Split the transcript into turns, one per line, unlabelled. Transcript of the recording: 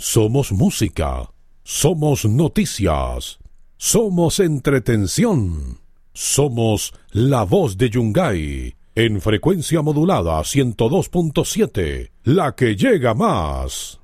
Somos música, somos noticias, somos entretención, somos la voz de Yungay, en frecuencia modulada 102.7, la que llega más.